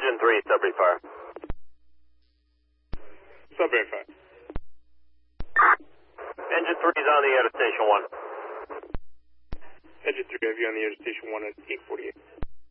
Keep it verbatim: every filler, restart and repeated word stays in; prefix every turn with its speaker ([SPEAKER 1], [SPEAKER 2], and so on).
[SPEAKER 1] Engine three, Sudbury Fire.
[SPEAKER 2] Sudbury Fire.
[SPEAKER 1] Engine three is on the air to Station one.
[SPEAKER 2] Engine three, have you on the air to Station one at eight forty-eight.